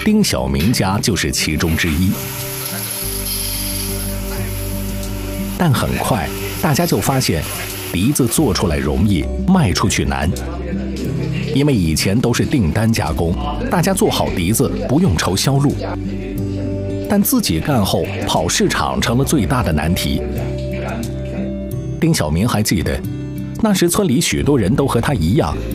丁小明家就是其中之一。但很快，大家就发现，笛子做出来容易，卖出去难。因为以前都是订单加工，大家做好笛子不用愁销路。但自己干后，跑市场成了最大的难题。丁小明还记得，那时村里许多人都和他一样，